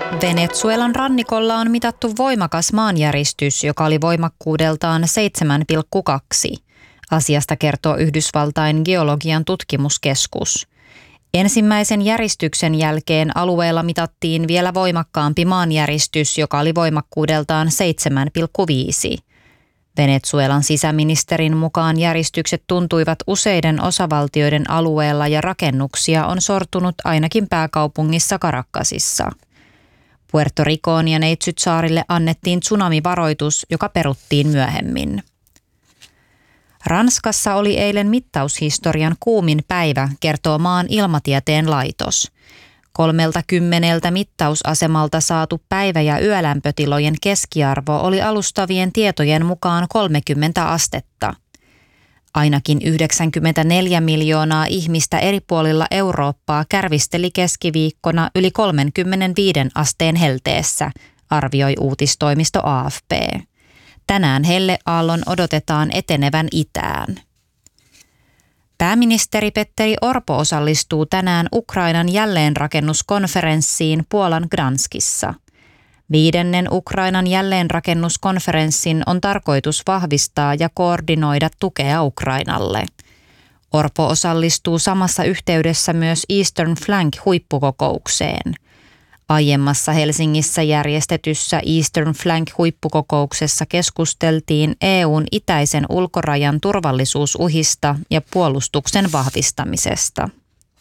Venezuelan rannikolla on mitattu voimakas maanjäristys, joka oli voimakkuudeltaan 7,2. Asiasta kertoo Yhdysvaltain geologian tutkimuskeskus. Ensimmäisen järistyksen jälkeen alueella mitattiin vielä voimakkaampi maanjäristys, joka oli voimakkuudeltaan 7,5. Venezuelan sisäministerin mukaan järistykset tuntuivat useiden osavaltioiden alueella ja rakennuksia on sortunut ainakin pääkaupungissa Caracasissa. Puerto Ricoon ja Neitsytsaarille annettiin tsunamivaroitus, joka peruttiin myöhemmin. Ranskassa oli eilen mittaushistorian kuumin päivä, kertoo maan ilmatieteen laitos. 30 mittausasemalta saatu päivä- ja yölämpötilojen keskiarvo oli alustavien tietojen mukaan 30 astetta. Ainakin 94 miljoonaa ihmistä eri puolilla Eurooppaa kärvisteli keskiviikkona yli 35 asteen helteessä, arvioi uutistoimisto AFP. Tänään helleaallon odotetaan etenevän itään. Pääministeri Petteri Orpo osallistuu tänään Ukrainan jälleenrakennuskonferenssiin Puolan Gdanskissa. 5. Ukrainan jälleenrakennuskonferenssin on tarkoitus vahvistaa ja koordinoida tukea Ukrainalle. Orpo osallistuu samassa yhteydessä myös Eastern Flank-huippukokoukseen. Aiemmassa Helsingissä järjestetyssä Eastern Flank-huippukokouksessa keskusteltiin EU:n itäisen ulkorajan turvallisuusuhista ja puolustuksen vahvistamisesta.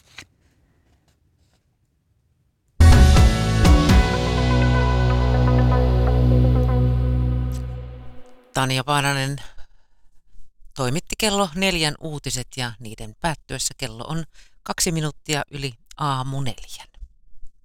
Tanja Paananen toimitti kello 4 uutiset ja niiden päättyessä kello on 2 minuuttia yli aamu 4.